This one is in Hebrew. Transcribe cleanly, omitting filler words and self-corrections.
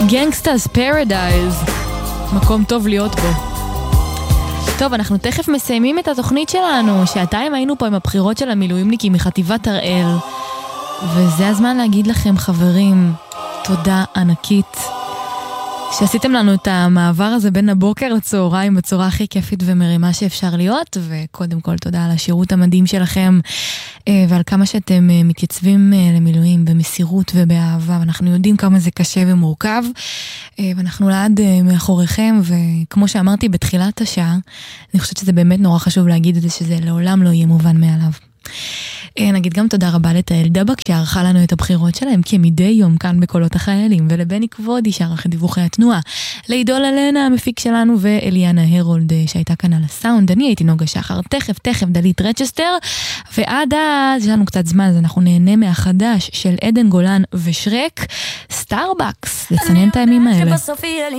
גנגסטאס פרדייז, מקום טוב להיות בו. טוב, אנחנו תכף מסיימים את התוכנית שלנו. שעתיים היינו פה עם הבחירות של המילואימניקים מחטיבת הראל, וזה הזמן להגיד לכם, חברים, תודה ענקית שעשיתם לנו את המעבר הזה בין הבוקר לצהריים בצורה הכי כיפית ומרימה שאפשר להיות. וקודם כל תודה על השירות המדהים שלכם ועל כמה שאתם מתייצבים למילואים במסירות ובאהבה. אנחנו יודעים כמה זה קשה ומורכב, ואנחנו לעד מאחוריכם, וכמו שאמרתי בתחילת השעה, אני חושבת שזה באמת נורא חשוב להגיד את זה, שזה לעולם לא יהיה מובן מאליו. נגיד גם תודה רבה לתהל דבק שערכה לנו את הבחירות שלהם כמדי יום כאן בקולות החיילים, ולבני כבודי שערך את דיווחי התנועה, לעידול אלנה המפיק שלנו, ואליאנה הרולד שהייתה כאן על הסאונד. אני הייתי נוגה שחר. תכף דלית רצ'סטר, ועד אז יש לנו קצת זמן, אז אנחנו נהנה מהחדש של עדן גולן ושרק, סטארבקס, לצנן את הימים האלה.